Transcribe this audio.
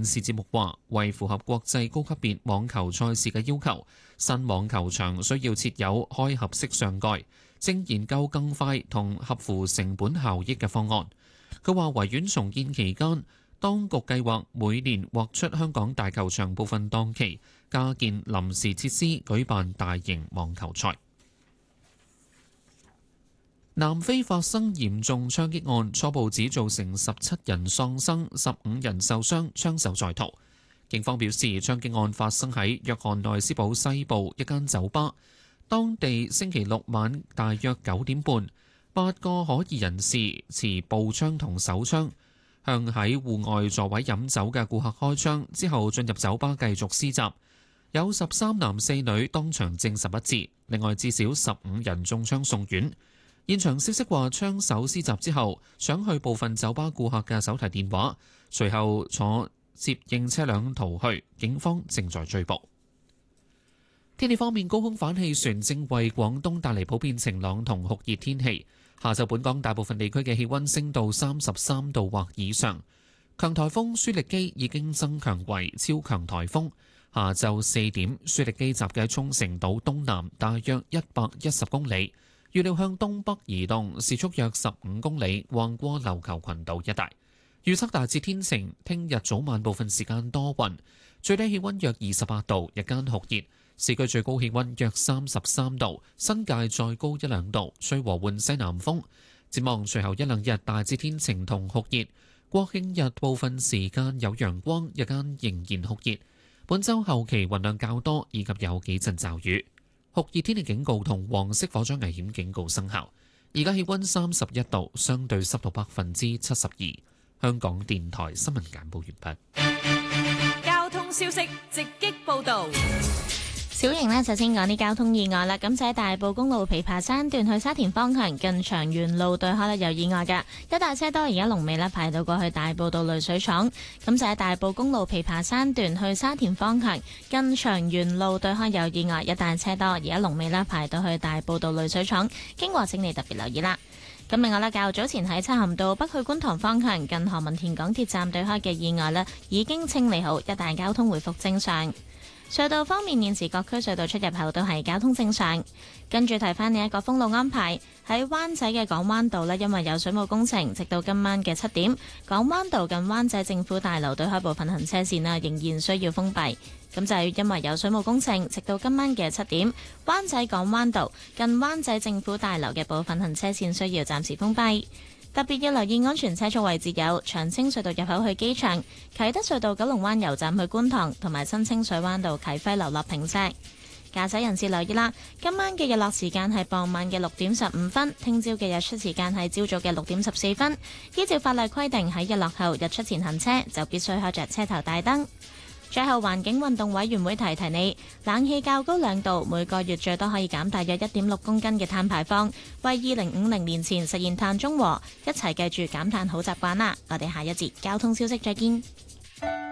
電視節目話，為符合國際高級別網球賽事嘅要求，新網球場需要設有開合式上蓋，正研究更快同合乎成本效益嘅方案。佢話維園重建期間，當局計劃每年劃出香港大球場部分檔期，加建臨時設施，舉辦大型網球賽。南非發生嚴重槍擊案，初步指造成17人喪生、15人受傷，槍手在逃。警方表示，槍擊案發生喺約翰內斯堡西部一間酒吧，當地星期六晚大約9點半，8個可疑人士持步槍同手槍，向喺戶外座位飲酒嘅顧客開槍，之後進入酒吧繼續施襲。有13男4女當場證實不治，另外至少15人中槍送院。現場消息話，槍手施襲之後，搶去部分酒吧顧客嘅手提電話，隨後坐接應車輛逃去，警方正在追捕。天氣方面，高空反氣旋正為廣東帶嚟普遍晴朗同酷熱天氣。下晝本港大部分地區嘅氣溫升到33度或以上。強颱風舒力基已經增強為超強颱風。下晝4點，舒力基集結喺沖繩島東南大約110公里。預料向東北移動，時速約15公里，橫過琉球群島一帶。預測大致天晴，聽日早晚部分時間多雲，最低氣溫約28度，日間酷熱，市區最高氣溫約33度，新界再高1-2度，吹和緩西南風。展望隨後1-2日大致天晴同酷熱，國慶日部分時間有陽光，日間仍然酷熱。本週後期雲量較多，以及有幾陣驟雨。酷熱天氣警告同黃色火災危險警告生效。而家氣溫31度，相對濕度72%。香港電台新聞簡報完畢。交通消息直擊報道。 小瑩呢，就先講啲交通意外啦。咁就喺大埔公路琵琶山段去沙田方向近長源路對開呢有意外㗎，一大車多，而家龍尾呢排到過去大埔道濾水廠。咁就喺大埔公路琵琶山段去沙田方向近長源路對開有意外，一大車多，而家龍尾呢排到去大埔道濾水廠，經過請你特別留意啦。咁另外呢，較早前喺漆咸道北去觀塘方向近何文田港鐵站對開嘅意外呢已經清理好，一帶交通回復正常。隧道方面，現時各區隧道出入口都係交通正常。跟住提翻你一個封路安排，喺灣仔嘅港灣道呢，因為有水務工程，直到今晚嘅7點，港灣道近灣仔政府大樓對開部分行車線啦，仍然需要封閉。咁就係因為有水務工程，直到今晚嘅7點，灣仔港灣道近灣仔政府大樓嘅部分行車線需要暫時封閉。特別要留意安全車速位置有長青隧道入口去機場、啟德隧道九龍灣油站去觀塘，同埋新清水灣道啟輝樓落坪石。駕駛人士留意啦，今晚嘅日落時間係傍晚嘅6點15分，聽朝嘅日出時間係朝早嘅6點14分。依照法例規定，喺日落後日出前行車就必須開着車頭大燈。最後，環境運動委員會提你，冷氣較高2度，每個月最多可以減大約1.6公斤嘅碳排放，為2050年前實現碳中和，一齊記住減碳好習慣啦！我哋下一節交通消息再見。